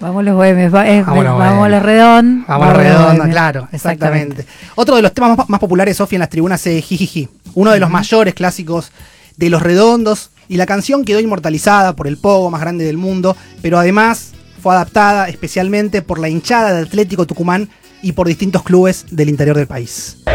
Vamos los bohemios, vamos los redón. Vamos los redondos, claro, exactamente. Otro de los temas más populares, Sofía, en las tribunas es Jijiji, uno de los mayores clásicos de Los Redondos, y la canción quedó inmortalizada por el pogo más grande del mundo, pero además fue adaptada especialmente por la hinchada de Atlético Tucumán y por distintos clubes del interior del país.